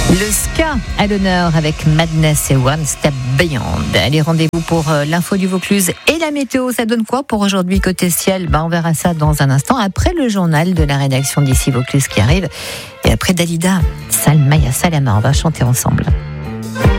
Le ska à l'honneur avec Madness et One Step Beyond. Allez, rendez-vous pour l'info du Vaucluse et la météo. Ça donne quoi pour aujourd'hui côté ciel? On verra ça dans un instant, après le journal de la rédaction d'ici Vaucluse qui arrive. Et après Dalida, Salma Salama, on va chanter ensemble.